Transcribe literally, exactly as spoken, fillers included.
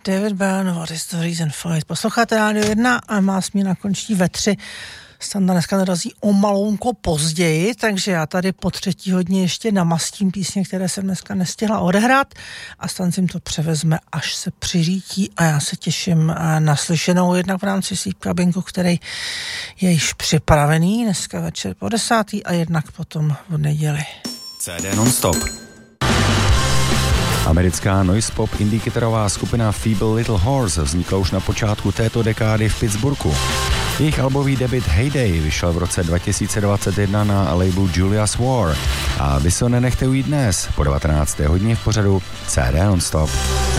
David Byrne, What is the reason for it? Posloucháte Rádio jedna a má směna končí ve tři. Standa dneska narazí o malounko později, takže já tady po třetí hodně ještě namastím písně, které jsem dneska nestihla odehrát a Stan si to převezme, až se přiřítí a já se těším na slyšenou jednak v rámci Sleep Cabinku, který je již připravený dneska večer po desátý a jednak potom v neděli. C D non-stop. Americká noise pop indie kytarová skupina Feeble Little Horse vznikla už na počátku této dekády v Pittsburghu. Jejich albový debut Heyday vyšel v roce dva tisíce dvacet jedna na labelu Julia's War a vy se ho nenechte ujít dnes po devatenácté hodině v pořadu C D non-stop.